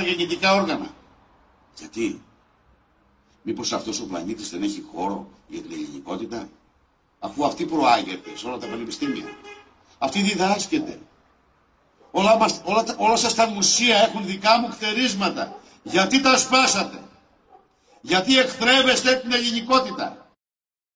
γεννητικά όργανα. Γιατί? Μήπως αυτός ο πλανήτης δεν έχει χώρο για την ελληνικότητα? Αφού αυτή προάγεται σε όλα τα πανεπιστήμια. Αυτή διδάσκεται. Όλα σας τα μουσεία έχουν δικά μου χτερίσματα. Γιατί τα σπάσατε? Γιατί εχθρεύεστε την ελληνικότητα?